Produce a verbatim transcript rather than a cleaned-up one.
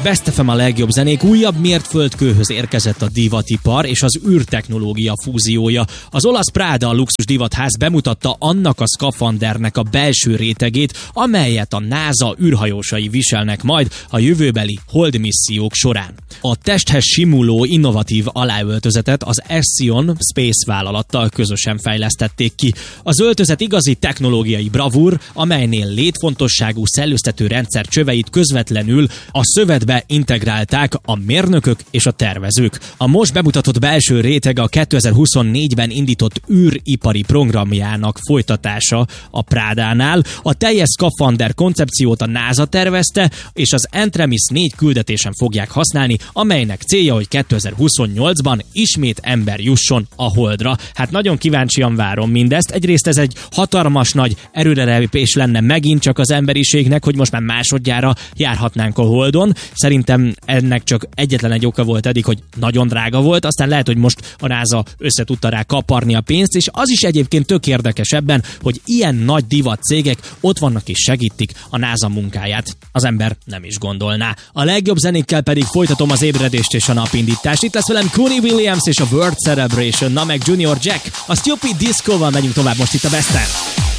Best ef em a legjobb zenék. Újabb mértföldkőhöz érkezett a divatipar és az űrtechnológia fúziója. Az olasz Prada luxus divatház bemutatta annak a szkafandernek a belső rétegét, amelyet a NASA űrhajósai viselnek majd a jövőbeli hold missziók során. A testhez simuló innovatív aláöltözetet az Ascion Space vállalattal közösen fejlesztették ki. Az öltözet igazi technológiai bravúr, amelynél létfontosságú szellőztető rendszer csöveit közvetlenül a szövetbe integrálták a mérnökök és a tervezők. A most bemutatott belső réteg a kétezer-huszonnégyben indított űripari programjának folytatása a Prádánál. A teljes szkafander koncepciót a NASA tervezte, és az Artemis négy küldetésen fogják használni, amelynek célja, hogy kétezer-huszonnyolcban ismét ember jusson a Holdra. Hát nagyon kíváncsian várom mindezt. Egyrészt ez egy hatalmas nagy erőrelépés lenne megint csak az emberiségnek, hogy most már másodjára járhatnánk a Holdon. Szerintem ennek csak egyetlen egy oka volt eddig, hogy nagyon drága volt, aztán lehet, hogy most a NASA össze tudta rá kaparni a pénzt, és az is egyébként tök érdekes ebben, hogy ilyen nagy divat cégek ott vannak és segítik a NASA munkáját. Az ember nem is gondolná. A legjobb zenékkel pedig folytatom az ébredést és a napindítást. Itt lesz velem Cooney Williams és a World Celebration, na meg Junior Jack. A Stupid Disco-val megyünk tovább most itt a Besten.